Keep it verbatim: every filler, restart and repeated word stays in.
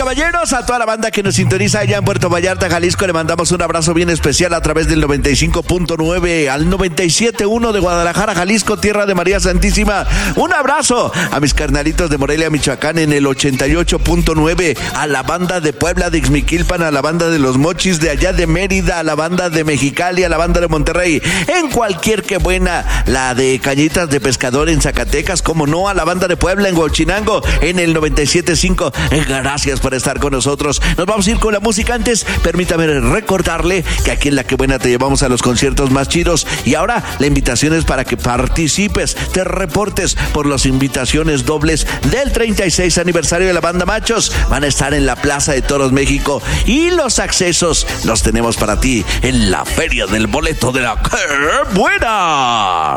caballeros, a toda la banda que nos sintoniza allá en Puerto Vallarta, Jalisco, le mandamos un abrazo bien especial a través del noventa y cinco punto nueve, al noventa y siete punto uno de Guadalajara, Jalisco, tierra de María Santísima. Un abrazo a mis carnalitos de Morelia, Michoacán, en el ochenta y ocho punto nueve, a la banda de Puebla, de Ixmiquilpan, a la banda de Los Mochis, de allá de Mérida, a la banda de Mexicali, a la banda de Monterrey, en cualquier que buena, la de Cañitas de Pescador en Zacatecas, como no, a la banda de Puebla en Huachinango, en el noventa y siete punto cinco. Gracias por estar con nosotros. Nos vamos a ir con la música. Antes, permítame recordarle que aquí en La Que Buena te llevamos a los conciertos más chidos, y ahora la invitación es para que participes, te reportes por las invitaciones dobles del treinta y seis aniversario de la banda Machos. Van a estar en la Plaza de Toros México, y los accesos los tenemos para ti en la Feria del Boleto de La Que Buena.